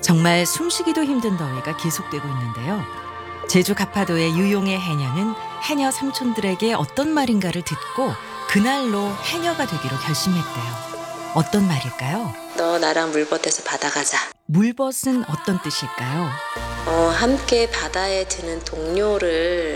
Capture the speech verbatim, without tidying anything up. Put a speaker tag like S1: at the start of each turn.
S1: 정말 숨쉬기도 힘든 더위가 계속되고 있는데요. 제주 가파도의 유용의 해녀는 해녀 삼촌들에게 어떤 말인가를 듣고 그날로 해녀가 되기로 결심했대요. 어떤 말일까요?
S2: 너 나랑 물벗에서 바다 가자.
S1: 물벗은 어떤 뜻일까요?
S2: 어, 함께 바다에 드는 동료를